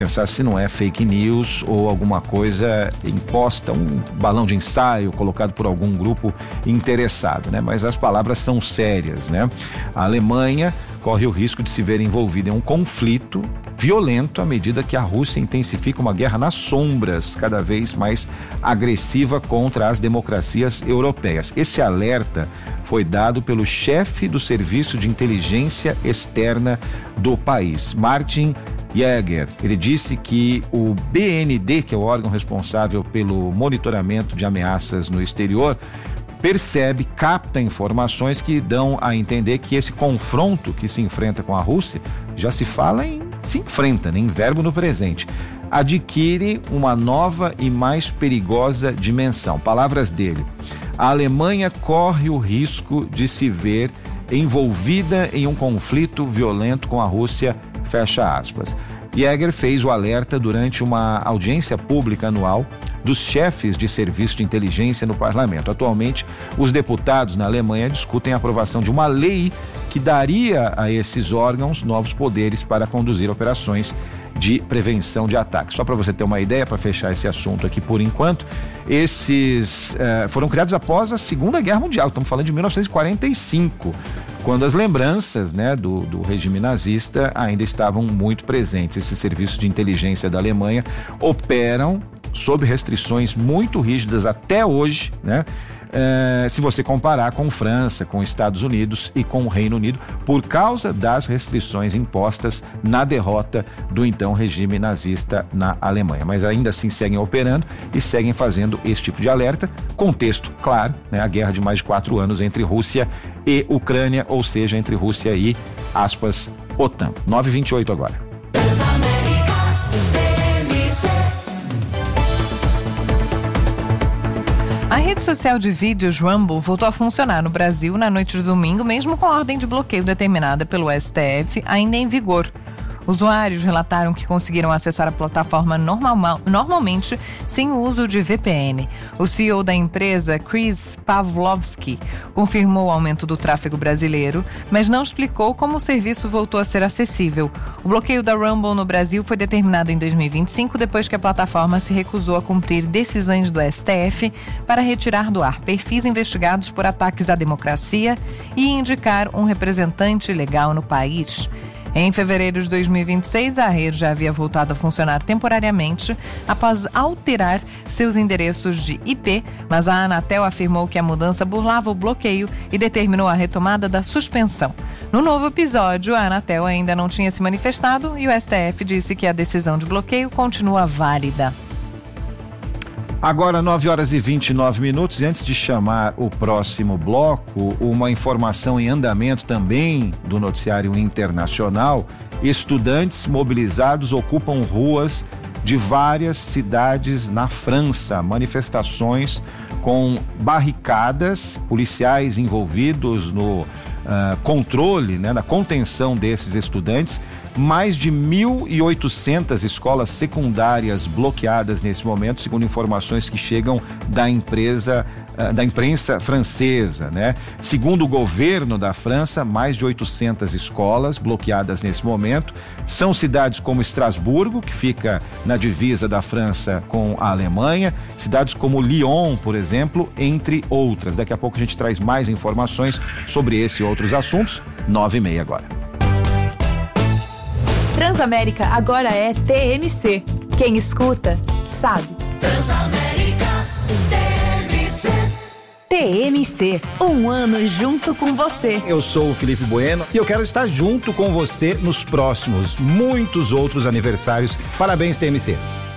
Pensar se não é fake news ou alguma coisa imposta, um balão de ensaio colocado por algum grupo interessado, né? Mas as palavras são sérias, né? A Alemanha corre o risco de se ver envolvida em um conflito violento à medida que a Rússia intensifica uma guerra nas sombras, cada vez mais agressiva contra as democracias europeias. Esse alerta foi dado pelo chefe do Serviço de Inteligência Externa do país, Martin Jäger. Ele disse que o BND, que é o órgão responsável pelo monitoramento de ameaças no exterior, percebe, capta informações que dão a entender que esse confronto que se enfrenta com a Rússia, já se fala em se enfrenta, né, em verbo no presente, adquire uma nova e mais perigosa dimensão. Palavras dele: a Alemanha corre o risco de se ver envolvida em um conflito violento com a Rússia, fecha aspas. Jäger fez o alerta durante uma audiência pública anual dos chefes de serviço de inteligência no parlamento. Atualmente, os deputados na Alemanha discutem a aprovação de uma lei que daria a esses órgãos novos poderes para conduzir operações de prevenção de ataques. Só para você ter uma ideia, para fechar esse assunto aqui por enquanto, esses foram criados após a Segunda Guerra Mundial, estamos falando de 1945, quando as lembranças, né, do regime nazista ainda estavam muito presentes. Esses serviços de inteligência da Alemanha operam sob restrições muito rígidas até hoje, né? Se você comparar com França, com Estados Unidos e com o Reino Unido, por causa das restrições impostas na derrota do então regime nazista na Alemanha. Mas ainda assim seguem operando e seguem fazendo esse tipo de alerta. Contexto, claro, né? A guerra de mais de 4 anos entre Rússia e Ucrânia, ou seja, entre Rússia e, aspas, OTAN. 9h28 agora. A rede social de vídeos Rumble voltou a funcionar no Brasil na noite de domingo, mesmo com a ordem de bloqueio determinada pelo STF ainda em vigor. Usuários relataram que conseguiram acessar a plataforma normalmente sem o uso de VPN. O CEO da empresa, Chris Pavlovski, confirmou o aumento do tráfego brasileiro, mas não explicou como o serviço voltou a ser acessível. O bloqueio da Rumble no Brasil foi determinado em 2025, depois que a plataforma se recusou a cumprir decisões do STF para retirar do ar perfis investigados por ataques à democracia e indicar um representante legal no país. Em fevereiro de 2026, a rede já havia voltado a funcionar temporariamente após alterar seus endereços de IP, mas a Anatel afirmou que a mudança burlava o bloqueio e determinou a retomada da suspensão. No novo episódio, a Anatel ainda não tinha se manifestado e o STF disse que a decisão de bloqueio continua válida. Agora 9h29, e antes de chamar o próximo bloco, uma informação em andamento também do noticiário internacional: estudantes mobilizados ocupam ruas de várias cidades na França, manifestações com barricadas, policiais envolvidos no controle, né, na contenção desses estudantes. Mais de 1.800 escolas secundárias bloqueadas nesse momento, segundo informações que chegam da imprensa francesa, né? Segundo o governo da França, mais de 800 escolas bloqueadas nesse momento. São cidades como Estrasburgo, que fica na divisa da França com a Alemanha, cidades como Lyon, por exemplo, entre outras. Daqui a pouco a gente traz mais informações sobre esse e outros assuntos. 9h30 agora. Transamérica agora é TMC. Quem escuta, sabe. Transamérica TMC. TMC, um ano junto com você. Eu sou o Felipe Bueno e eu quero estar junto com você nos próximos muitos outros aniversários. Parabéns, TMC.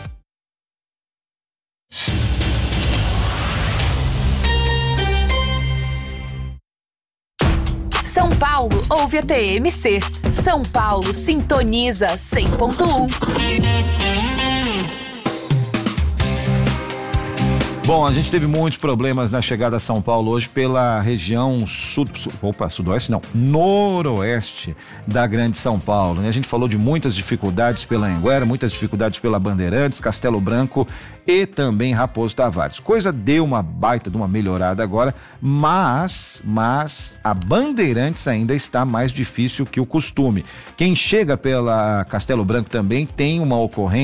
São Paulo ouve a TMC. São Paulo sintoniza 100.1. Bom, a gente teve muitos problemas na chegada a São Paulo hoje pela região sudoeste não, noroeste da Grande São Paulo, né? A gente falou de muitas dificuldades pela Anhanguera, muitas dificuldades pela Bandeirantes, Castelo Branco e também Raposo Tavares. Coisa deu uma baita de uma melhorada agora, mas a Bandeirantes ainda está mais difícil que o costume. Quem chega pela Castelo Branco também tem uma ocorrência